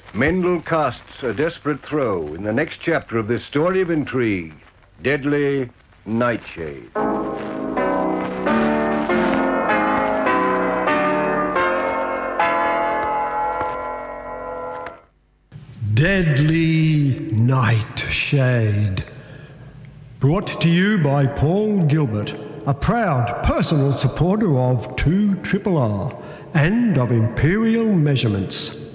Mendel casts a desperate throw in the next chapter of this story of intrigue, Deadly Nightshade. Deadly Nightshade. Brought to you by Paul Gilbert, a proud personal supporter of 2RRR and of Imperial Measurements.